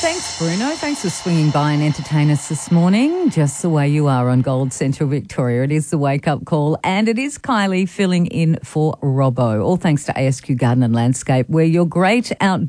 Thanks, Bruno. Thanks for swinging by and entertain us this morning. Just the way you are on Gold Central Victoria. It is the wake-up call, and it is Kylie filling in for Robbo. All thanks to ASQ Garden and Landscape, where your great outdoor